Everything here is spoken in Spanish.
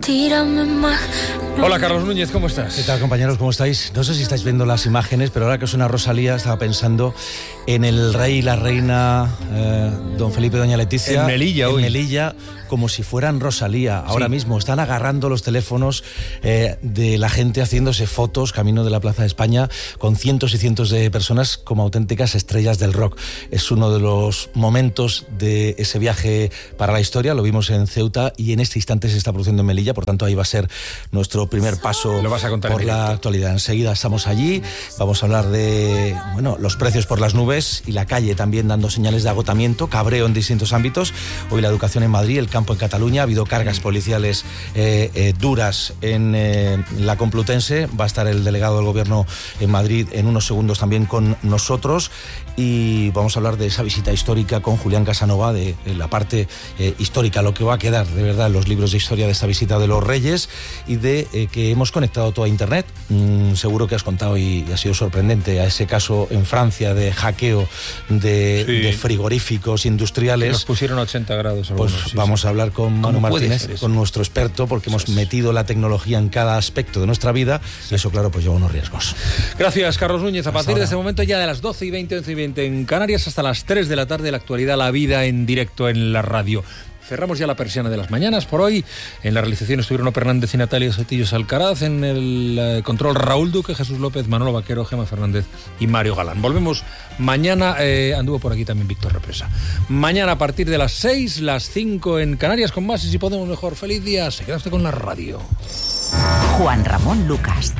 Hola Carlos Núñez, ¿cómo estás? ¿Qué tal, compañeros? ¿Cómo estáis? No sé si estáis viendo las imágenes, pero ahora que suena Rosalía estaba pensando en el rey y la reina, don Felipe y doña Leticia. En Melilla hoy. En Melilla, como si fueran Rosalía. Ahora mismo están agarrando los teléfonos de la gente haciéndose fotos camino de la Plaza de España con cientos y cientos de personas como auténticas estrellas del rock. Es uno de los momentos de ese viaje para la historia. Lo vimos en Ceuta y en este instante se está produciendo en Melilla, por tanto ahí va a ser nuestro primer paso. Lo vas a contar por la actualidad. Enseguida estamos allí, vamos a hablar de los precios por las nubes y la calle también dando señales de agotamiento, cabreo en distintos ámbitos. Hoy la educación en Madrid, el campo en Cataluña, ha habido cargas policiales duras en la Complutense. Va a estar el delegado del gobierno en Madrid en unos segundos también con nosotros y vamos a hablar de esa visita histórica con Julián Casanova, de la parte histórica, lo que va a quedar de verdad en los libros de historia de esta visita de los Reyes y de que hemos conectado todo a internet. Seguro que has contado y ha sido sorprendente a ese caso en Francia de hackeo de frigoríficos industriales. Que nos pusieron 80 grados algunos. Pues vamos a hablar con Manu Martínez, con nuestro experto, porque hemos metido la tecnología en cada aspecto de nuestra vida y eso, claro, pues lleva unos riesgos. Gracias, Carlos Núñez. A partir de este momento, ya de las 12:20, 11:20 en Canarias, hasta las 3 de la tarde, la actualidad, la vida en directo en la radio. Cerramos ya la persiana de las mañanas por hoy. En la realización estuvieron Ono Fernández y Natalia Sotillos Alcaraz. En el control, Raúl Duque, Jesús López, Manolo Vaquero, Gemma Fernández y Mario Galán. Volvemos mañana. Anduvo por aquí también Víctor Represa. Mañana a partir de las 6, las 5 en Canarias con más y si podemos mejor. Feliz día. Se queda usted con la radio. Juan Ramón Lucas.